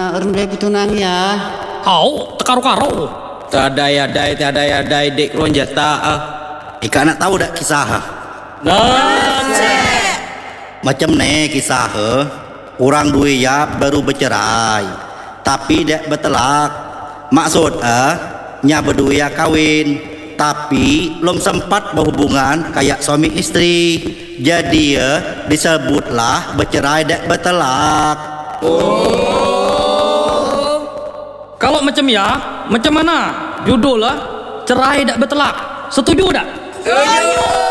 orang dia tunang ya. Au, tekaro-karo. Tiada yadai dek ronjata. Ika nak tahu dak kisah? Macam ne kisah orang dua ya baru bercerai tapi dek bertelak. Maksud nya berdua ya kawin tapi belum sempat berhubungan kayak suami istri. Jadi disebutlah bercerai dek bertelak. Kalau macam ya, macam mana? Judul lah cerai dak bertelak. Setuju tak? Setuju.